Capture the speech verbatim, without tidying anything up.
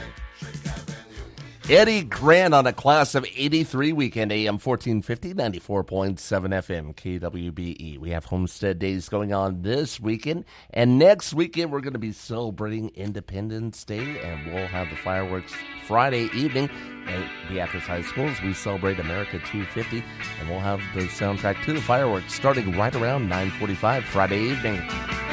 Eddie Grant on a class of eighty-three weekend, A M fourteen fifty, ninety-four point seven F M, K W B E. We have Homestead Days going on this weekend, and next weekend we're going to be celebrating Independence Day, and we'll have the fireworks Friday evening at Beatrice High School as we celebrate America two fifty, and we'll have the soundtrack to the fireworks starting right around nine forty-five Friday evening.